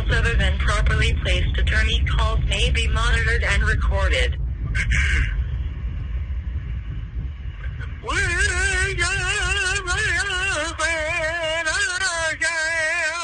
calls other than properly placed attorney calls may be monitored and recorded.